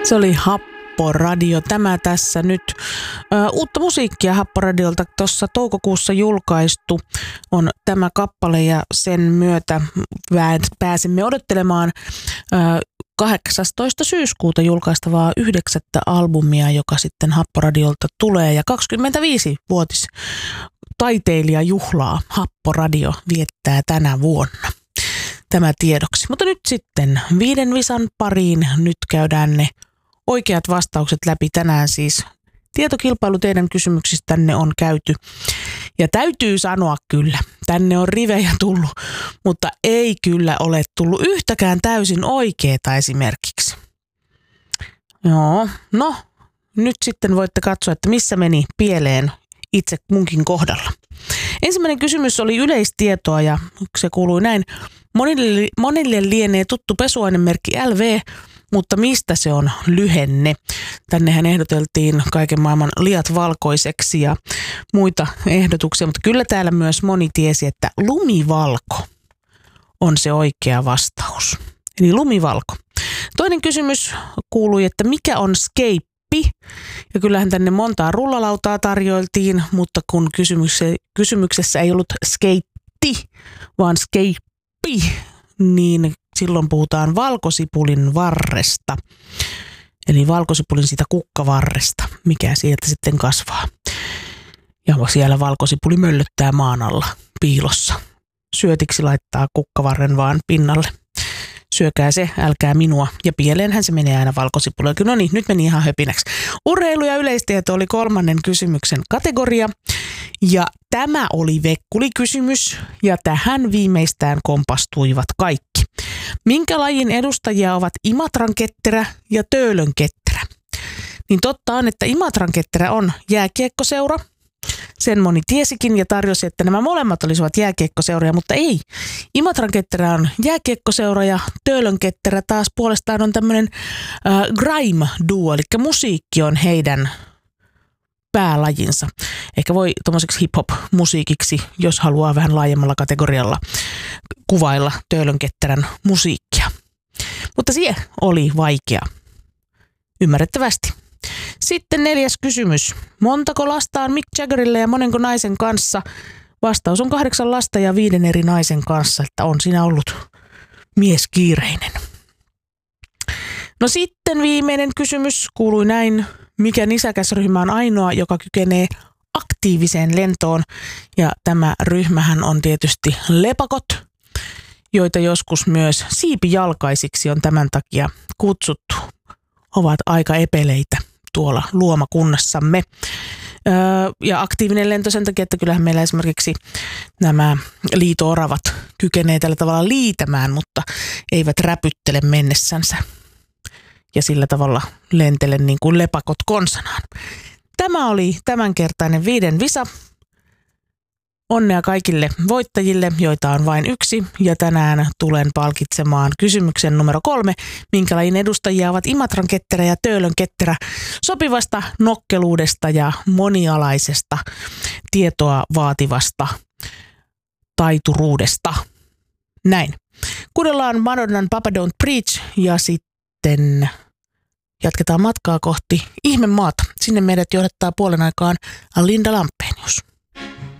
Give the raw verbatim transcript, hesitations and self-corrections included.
Se oli Happoradio. Tämä tässä nyt. Ö, uutta musiikkia Happoradiolta tuossa toukokuussa julkaistu on tämä kappale ja sen myötä pääsemme odottelemaan ö, kahdeksastoista syyskuuta julkaistavaa yhdeksättä albumia, joka sitten Happoradiolta tulee ja kaksikymmentäviisivuotis taiteilijajuhlaa Happoradio viettää tänä vuonna. Tämä tiedoksi. Mutta nyt sitten viiden visan pariin. Nyt käydään ne oikeat vastaukset läpi tänään siis. Tietokilpailu teidän kysymyksistänne on käyty. Ja täytyy sanoa kyllä, tänne on rivejä tullut, mutta ei kyllä ole tullut yhtäkään täysin oikeeta esimerkiksi. Joo, no nyt sitten voitte katsoa, että missä meni pieleen itse munkin kohdalla. Ensimmäinen kysymys oli yleistietoa ja se kuului näin. Monille, monille lienee tuttu pesuainemerkki L V, mutta mistä se on lyhenne? Tännehän ehdoteltiin kaiken maailman liat valkoiseksi ja muita ehdotuksia, mutta kyllä täällä myös moni tiesi, että lumivalko on se oikea vastaus. Eli lumivalko. Toinen kysymys kuului, että mikä on skeippi? Ja kyllähän tänne montaa rullalautaa tarjoiltiin, mutta kun kysymyksessä ei ollut skeitti, vaan skeippi, niin silloin puhutaan valkosipulin varresta. Eli valkosipulin siitä kukkavarresta, mikä sieltä sitten kasvaa. Ja siellä valkosipuli möllöttää maan alla piilossa. Syötiksi laittaa kukkavarren vaan pinnalle. Syökää se, älkää minua. Ja pieleenhän se menee aina valkosipulle. No niin, nyt meni ihan höpinäksi. Urheilu ja yleistieto oli kolmannen kysymyksen kategoria. Ja tämä oli vekkulikysymys. Ja tähän viimeistään kompastuivat kaikki. Minkä lajin edustajia ovat Imatran ketterä ja Töölön ketterä? Niin totta on, että Imatran ketterä on jääkiekkoseura. Sen moni tiesikin ja tarjosi, että nämä molemmat olisivat jääkiekkoseuroja, mutta ei. Imatran ketterä on jääkiekkoseura ja Töölön ketterä taas puolestaan on tämmöinen äh, grime-duo, eli musiikki on heidän päälajinsa. Ehkä voi tommoiseksi hip-hop-musiikiksi, jos haluaa vähän laajemmalla kategorialla kuvailla Töölön ketterän musiikkia. Mutta se oli vaikea. Ymmärrettävästi. Sitten neljäs kysymys. Montako lasta on Mick Jaggerille ja monenko naisen kanssa? Vastaus on kahdeksan lasta ja viiden eri naisen kanssa, että on siinä ollut mies kiireinen. No sitten viimeinen kysymys kuului näin. Mikä nisäkäsryhmä on ainoa, joka kykenee aktiiviseen lentoon? Ja tämä ryhmähän on tietysti lepakot, joita joskus myös siipijalkaisiksi on tämän takia kutsuttu. Ovat aika epeleitä tuolla luomakunnassamme. Öö, ja aktiivinen lento sen takia, että kyllähän meillä esimerkiksi nämä liito-oravat kykenee tällä tavalla liitämään, mutta eivät räpyttele mennessänsä. Ja sillä tavalla lentele niin kuin lepakot konsanaan. Tämä oli tämänkertainen viiden visa. Onnea kaikille voittajille, joita on vain yksi. Ja tänään tulen palkitsemaan kysymyksen numero kolme. Minkä lajin edustajia ovat Imatran ketterä ja Töölön ketterä? Sopivasta nokkeluudesta ja monialaisesta tietoa vaativasta taituruudesta. Näin. Kuunnellaan Madonnan Papa Don't Preach ja sitten jatketaan matkaa kohti ihmemaata. Sinne meidät johdattaa puolen aikaan Linda Lampenius.